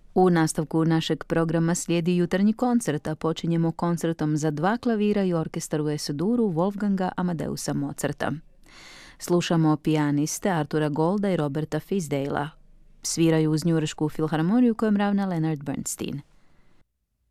U nastavku našeg programa slijedi jutarnji koncert, a počinjemo koncertom za 2 klavira i orkestar u Es-duru Wolfganga Amadeusa Mozarta. Slušamo pijaniste Artura Golda i Roberta Fisdalea. Sviraju uz Njujoršku filharmoniju kojom ravna Leonard Bernstein.